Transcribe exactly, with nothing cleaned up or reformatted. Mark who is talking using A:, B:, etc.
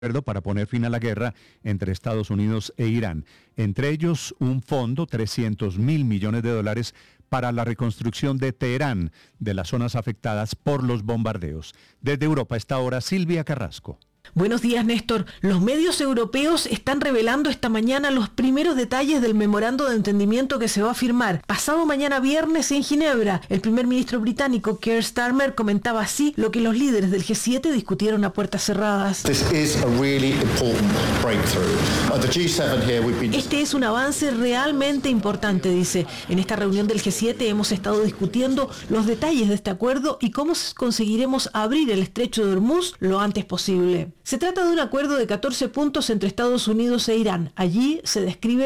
A: para poner fin a la guerra entre Estados Unidos e Irán. Entre ellos, un fondo, trescientos mil millones de dólares, para la reconstrucción de Teherán, de las zonas afectadas por los bombardeos. Desde Europa, a esta hora, Silvia Carrasco.
B: Buenos días, Néstor. Los medios europeos están revelando esta mañana los primeros detalles del memorando de entendimiento que se va a firmar pasado mañana viernes en Ginebra. El primer ministro británico Keir Starmer comentaba así lo que los líderes del G siete discutieron a puertas cerradas. Este es un avance realmente importante, dice. En esta reunión del G siete hemos estado discutiendo los detalles de este acuerdo y cómo conseguiremos abrir el estrecho de Hormuz lo antes posible. Se trata de un acuerdo de catorce puntos entre Estados Unidos e Irán. Allí se describe